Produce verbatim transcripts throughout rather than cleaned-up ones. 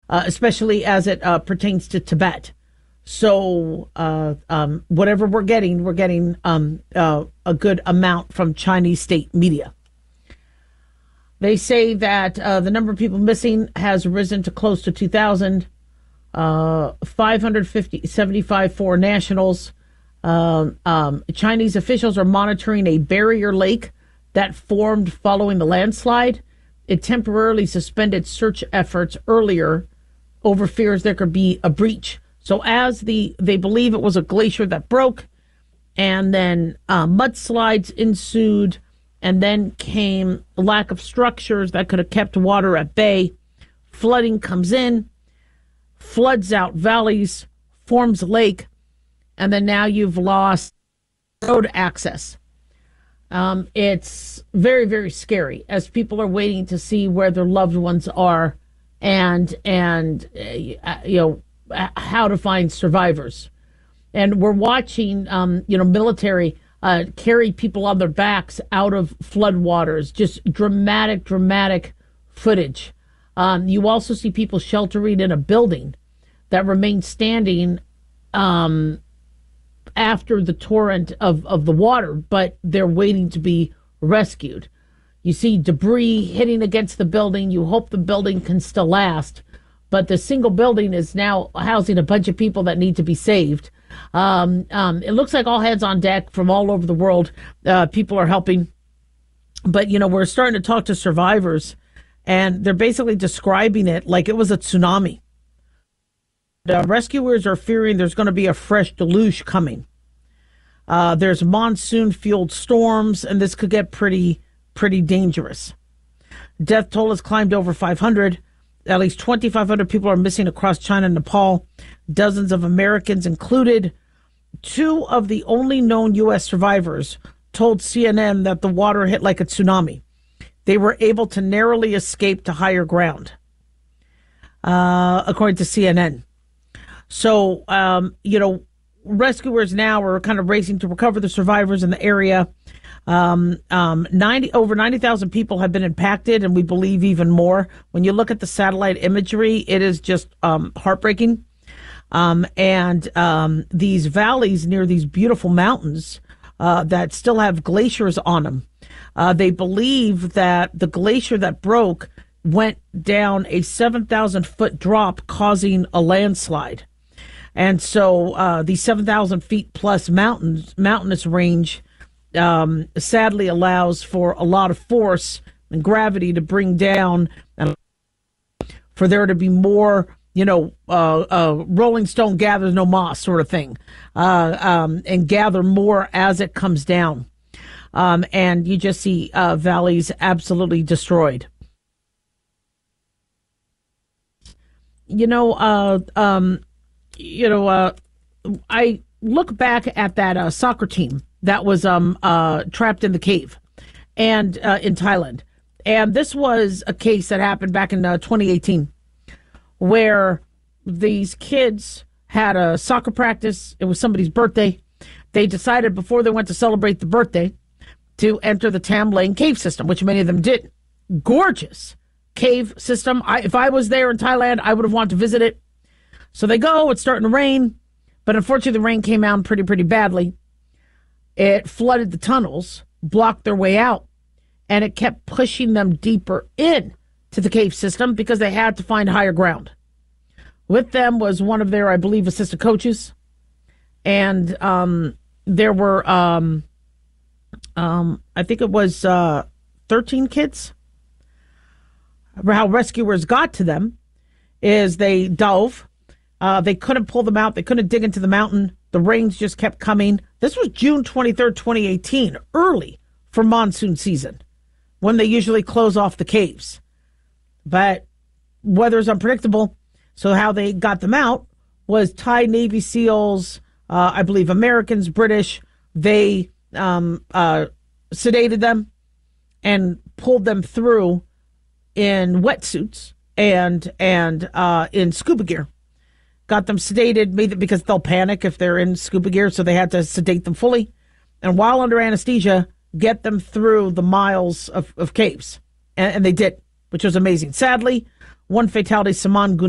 uh, especially as it uh, pertains to Tibet. So uh, um, whatever we're getting, we're getting um, uh, a good amount from Chinese state media. They say that uh, the number of people missing has risen to close to two thousand, uh, five hundred seventy-five foreign nationals. Um, um, Chinese officials are monitoring a barrier lake that formed following the landslide. It temporarily suspended search efforts earlier over fears there could be a breach. So as the they believe it was a glacier that broke, and then uh, mudslides ensued, and then came a lack of structures that could have kept water at bay. Flooding comes in, floods out valleys, forms a lake, and then now you've lost road access. Um, it's very, very scary as people are waiting to see where their loved ones are, and and uh, you know how to find survivors. And we're watching, um, you know, military uh, carry people on their backs out of floodwaters. Just dramatic, dramatic footage. Um, you also see people sheltering in a building that remains standing um, after the torrent of, of the water, but they're waiting to be rescued. You see debris hitting against the building. You hope the building can still last, but the single building is now housing a bunch of people that need to be saved. Um, um, it looks like all hands on deck from all over the world. Uh, people are helping. But, you know, we're starting to talk to survivors, and they're basically describing it like it was a tsunami. The rescuers are fearing there's going to be a fresh deluge coming. Uh, there's monsoon-fueled storms, and this could get pretty, pretty dangerous. Death toll has climbed over five hundred. At least twenty-five hundred people are missing across China and Nepal, dozens of Americans included. Two of the only known U S survivors told C N N that the water hit like a tsunami. They were able to narrowly escape to higher ground, uh, according to C N N. So, um, you know, rescuers now are kind of racing to recover the survivors in the area. Um, um, ninety over ninety thousand people have been impacted, and we believe even more. When you look at the satellite imagery, it is just um, heartbreaking. Um, and um, these valleys near these beautiful mountains uh, that still have glaciers on them, uh, they believe that the glacier that broke went down a seven thousand foot drop, causing a landslide. And so uh, the seven thousand feet plus mountains, mountainous range Um, sadly allows for a lot of force and gravity to bring down, and for there to be more, you know, uh, uh, Rolling Stone gathers no moss sort of thing, uh, um, and gather more as it comes down. Um, and you just see uh, valleys absolutely destroyed. You know, uh, um, you know, uh, I look back at that uh, soccer team that was um uh trapped in the cave and uh, in Thailand. And this was a case that happened back in uh, twenty eighteen, where these kids had a soccer practice. It was somebody's birthday. They decided before they went to celebrate the birthday to enter the Tam Lane cave system, which many of them did. Gorgeous cave system. I, if I was there in Thailand, I would have wanted to visit it. So they go, it's starting to rain, but unfortunately the rain came out pretty, pretty badly. It flooded the tunnels, blocked their way out, and it kept pushing them deeper in to the cave system because they had to find higher ground. With them was one of their, I believe, assistant coaches, and um, there were, um, um, I think it was uh, thirteen kids. How rescuers got to them is they dove. Uh, they couldn't pull them out. They couldn't dig into the mountain. The rains just kept coming. This was June twenty-third, twenty eighteen, early for monsoon season, when they usually close off the caves. But weather's unpredictable, so how they got them out was Thai Navy SEALs, uh, I believe Americans, British. They um, uh, sedated them and pulled them through in wetsuits and and uh, in scuba gear. Got them sedated, made it because they'll panic if they're in scuba gear, so they had to sedate them fully. And while under anesthesia, get them through the miles of, of caves. And, and they did, which was amazing. Sadly, one fatality, Saman Gunan.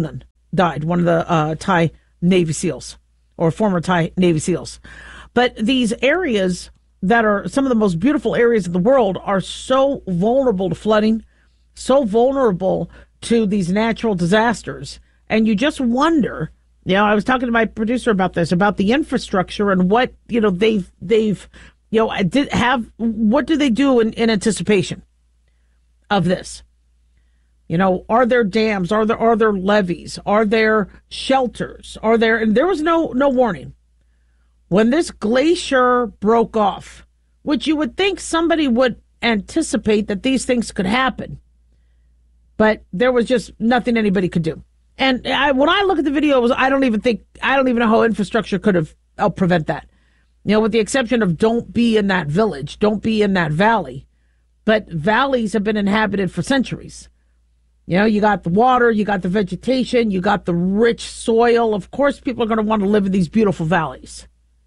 died, one of the uh, Thai Navy SEALs or former Thai Navy SEALs. But these areas that are some of the most beautiful areas of the world are so vulnerable to flooding, so vulnerable to these natural disasters. And you just wonder, you know, I was talking to my producer about this, about the infrastructure and what, you know, they've, they've, you know, did have, what do they do in, in anticipation of this? You know, are there dams? Are there, are there levees? Are there shelters? Are there, and there was no, no warning. When this glacier broke off, which you would think somebody would anticipate that these things could happen, but there was just nothing anybody could do. And I, when I look at the video, it was, I don't even think, I don't even know how infrastructure could have helped prevent that. You know, with the exception of don't be in that village, don't be in that valley. But valleys have been inhabited for centuries. You know, you got the water, you got the vegetation, you got the rich soil. Of course, people are going to want to live in these beautiful valleys.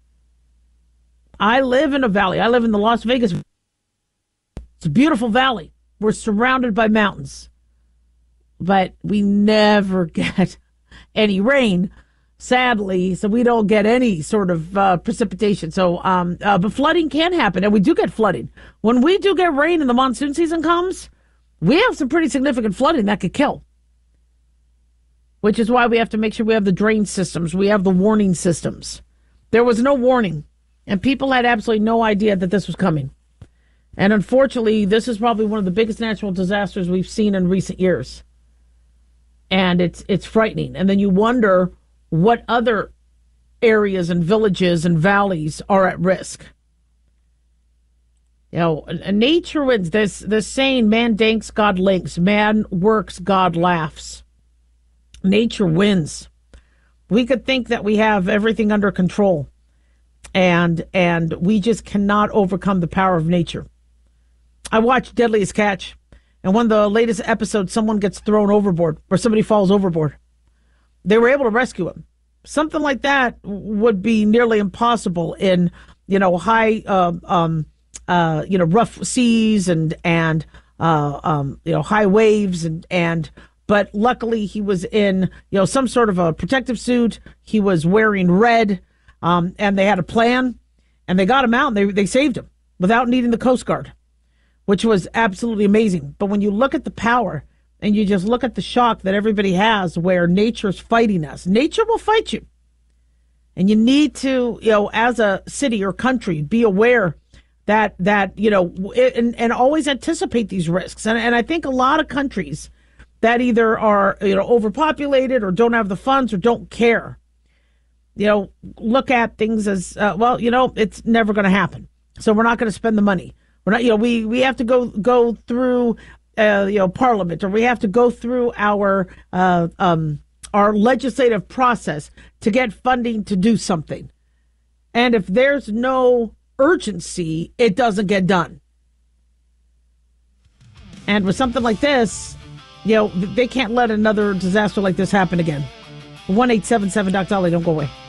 I live in a valley. I live in the Las Vegas. It's a beautiful valley. We're surrounded by mountains. But we never get any rain, sadly, so we don't get any sort of uh, precipitation. So, um, uh, but flooding can happen, and we do get flooding. When we do get rain and the monsoon season comes, we have some pretty significant flooding that could kill. Which is why we have to make sure we have the drain systems, we have the warning systems. There was no warning. And people had absolutely no idea that this was coming. And unfortunately, this is probably one of the biggest natural disasters we've seen in recent years. And it's it's frightening. And then you wonder what other areas and villages and valleys are at risk. You know, nature wins. This, this saying, man danks, God links. Man works, God laughs. Nature wins. We could think that we have everything under control. And and we just cannot overcome the power of nature. I watched Deadliest Catch, and one of the latest episodes, someone gets thrown overboard, or somebody falls overboard. They were able to rescue him. Something like that would be nearly impossible in, you know, high, uh, um, uh, you know, rough seas and and uh, um, you know, high waves and and. But luckily, he was in, you know, some sort of a protective suit. He was wearing red. Um, and they had a plan, and they got him out, and they they saved him without needing the Coast Guard, which was absolutely amazing. But when you look at the power, and you just look at the shock that everybody has where nature's fighting us, nature will fight you. And you need to, you know, as a city or country, be aware that, that you know, and, and always anticipate these risks. And, and I think a lot of countries that either are, you know, overpopulated or don't have the funds or don't care, you know, look at things as, uh, well, you know, it's never going to happen. So we're not going to spend the money. We're not, you know, we, we have to go, go through, uh, you know, Parliament, or we have to go through our, uh, um, our legislative process to get funding to do something. And if there's no urgency, it doesn't get done. And with something like this, you know, they can't let another disaster like this happen again. one eight seven seven Doc Dolly, don't go away.